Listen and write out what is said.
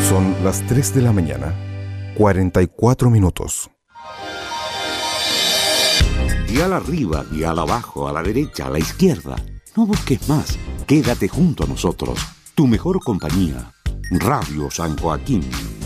Son las 3 de la mañana, 44 minutos. Dial arriba, dial abajo, a la derecha, a la izquierda. No busques más. Quédate junto a nosotros. Tu mejor compañía. Radio San Joaquín.